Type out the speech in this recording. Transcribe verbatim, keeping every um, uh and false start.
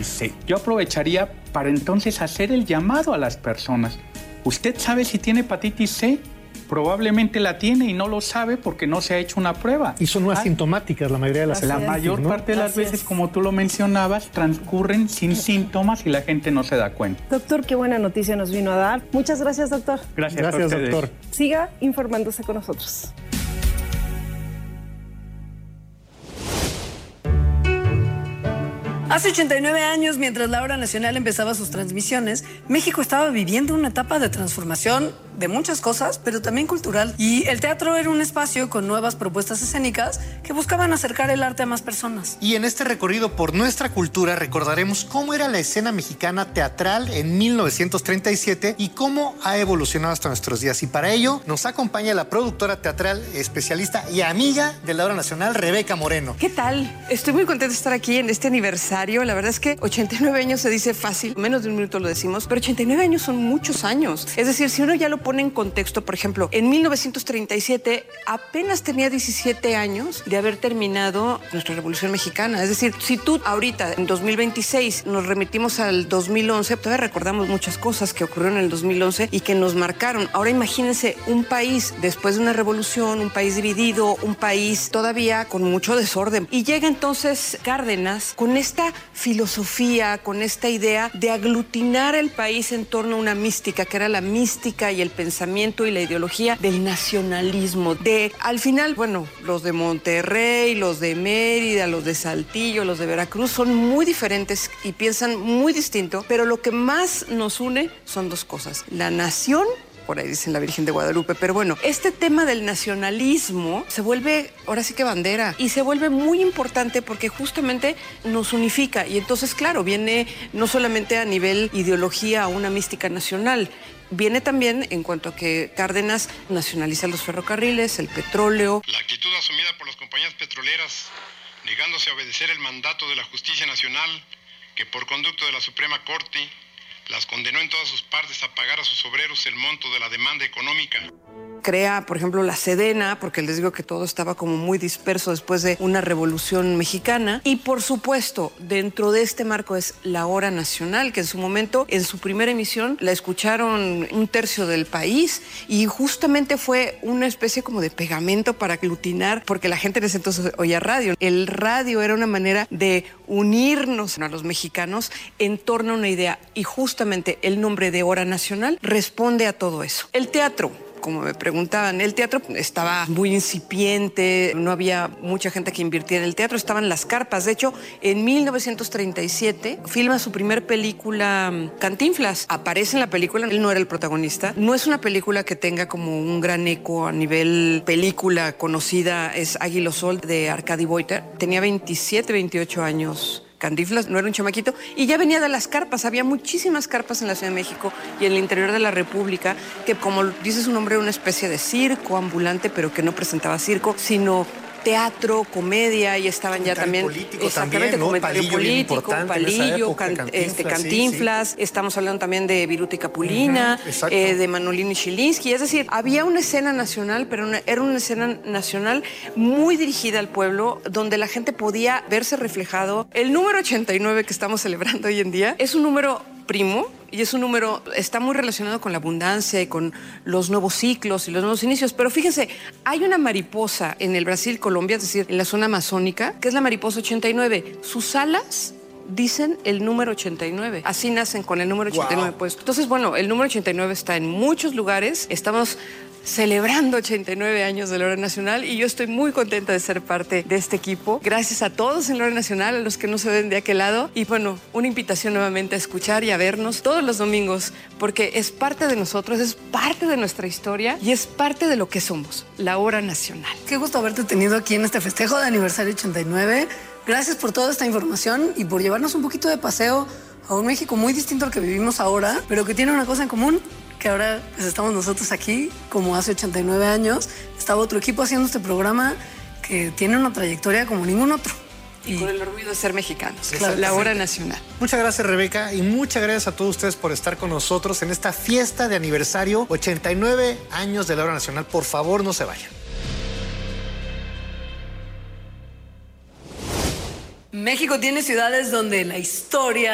hepatitis C. Yo aprovecharía para entonces hacer el llamado a las personas. ¿Usted sabe si tiene hepatitis C? Probablemente la tiene y no lo sabe porque no se ha hecho una prueba. Y son no asintomáticas la mayoría de las La mayor ¿no? parte de las Así veces, es. como tú lo mencionabas, transcurren sin síntomas y la gente no se da cuenta. Doctor, qué buena noticia nos vino a dar. Muchas gracias, doctor. Gracias, Gracias, a ustedes. doctor. Siga informándose con nosotros. Hace ochenta y nueve años, mientras la Hora Nacional empezaba sus transmisiones, México estaba viviendo una etapa de transformación de muchas cosas, pero también cultural. Y el teatro era un espacio con nuevas propuestas escénicas que buscaban acercar el arte a más personas. Y en este recorrido por nuestra cultura recordaremos cómo era la escena mexicana teatral en mil novecientos treinta y siete y cómo ha evolucionado hasta nuestros días. Y para ello nos acompaña la productora teatral, especialista y amiga de la Hora Nacional, Rebeca Moreno. ¿Qué tal? Estoy muy contenta de estar aquí en este aniversario. La verdad es que ochenta y nueve años se dice fácil, menos de un minuto lo decimos, pero ochenta y nueve años son muchos años. Es decir, si uno ya lo pone en contexto, por ejemplo, en mil novecientos treinta y siete apenas tenía diecisiete años de haber terminado nuestra Revolución Mexicana. Es decir, si tú ahorita, en dos mil veintiséis, nos remitimos al dos mil once, todavía recordamos muchas cosas que ocurrieron en el dos mil once y que nos marcaron. Ahora imagínense un país después de una revolución, un país dividido, un país todavía con mucho desorden. Y llega entonces Cárdenas con esta filosofía, con esta idea de aglutinar el país en torno a una mística, que era la mística y el pensamiento y la ideología del nacionalismo. De, al final, bueno, los de Monterrey, los de Mérida, los de Saltillo, los de Veracruz son muy diferentes y piensan muy distinto, pero lo que más nos une son dos cosas: la nación, por ahí dicen la Virgen de Guadalupe, pero bueno, este tema del nacionalismo se vuelve ahora sí que bandera y se vuelve muy importante porque justamente nos unifica y entonces, claro, viene no solamente a nivel ideología una mística nacional, viene también en cuanto a que Cárdenas nacionaliza los ferrocarriles, el petróleo. La actitud asumida por las compañías petroleras, negándose a obedecer el mandato de la justicia nacional, que por conducto de la Suprema Corte las condenó en todas sus partes a pagar a sus obreros el monto de la demanda económica. Crea, por ejemplo, la Sedena, porque les digo que todo estaba como muy disperso después de una revolución mexicana. Y, por supuesto, dentro de este marco es la Hora Nacional, que en su momento, en su primera emisión, la escucharon un tercio del país y justamente fue una especie como de pegamento para aglutinar, porque la gente en ese entonces oía radio. El radio era una manera de unirnos a los mexicanos en torno a una idea y justamente el nombre de Hora Nacional responde a todo eso. El teatro, como me preguntaban, el teatro estaba muy incipiente, no había mucha gente que invirtiera en el teatro, estaban las carpas. De hecho, en mil novecientos treinta y siete filma su primer película, Cantinflas. Aparece en la película, él no era el protagonista. No es una película que tenga como un gran eco a nivel película conocida, es Águila Sol de Arcadi Boiter. Tenía veintisiete, veintiocho años. Cantinflas no era un chamaquito y ya venía de las carpas. Había muchísimas carpas en la Ciudad de México y en el interior de la República que, como dice su nombre, era una especie de circo ambulante, pero que no presentaba circo, sino teatro, comedia, y estaban ya también político exactamente también, ¿no? comentario Palillo bien político, importante en esa Palillo, época, can, Cantinflas, este, sí, Cantinflas, sí. estamos hablando también de Viruta y Capulina, Uh-huh, eh, de Manolín y Chilinsky, es decir, había una escena nacional, pero una, era una escena nacional muy dirigida al pueblo, donde la gente podía verse reflejado. El número ochenta y nueve que estamos celebrando hoy en día es un número primo y es un número, está muy relacionado con la abundancia y con los nuevos ciclos y los nuevos inicios, pero fíjense, hay una mariposa en el Brasil, Colombia, es decir, en la zona amazónica, que es la mariposa ochenta y nueve. Sus alas dicen el número ochenta y nueve. Así nacen con el número ochenta y nueve wow. puesto. Entonces, bueno, el número ochenta y nueve está en muchos lugares. Estamos celebrando ochenta y nueve años de la Hora Nacional y yo estoy muy contenta de ser parte de este equipo. Gracias a todos en la Hora Nacional, a los que no se ven de aquel lado. Y bueno, una invitación nuevamente a escuchar y a vernos todos los domingos, porque es parte de nosotros, es parte de nuestra historia y es parte de lo que somos, la Hora Nacional. Qué gusto haberte tenido aquí en este festejo de aniversario ochenta y nueve. Gracias por toda esta información y por llevarnos un poquito de paseo a un México muy distinto al que vivimos ahora, pero que tiene una cosa en común, que ahora pues, estamos nosotros aquí, como hace ochenta y nueve años. Estaba otro equipo haciendo este programa que tiene una trayectoria como ningún otro. Y, y con el orgullo de ser mexicanos, claro, la Hora Nacional. Muchas gracias, Rebeca, y muchas gracias a todos ustedes por estar con nosotros en esta fiesta de aniversario, ochenta y nueve años de la Hora Nacional. Por favor, no se vayan. México tiene ciudades donde la historia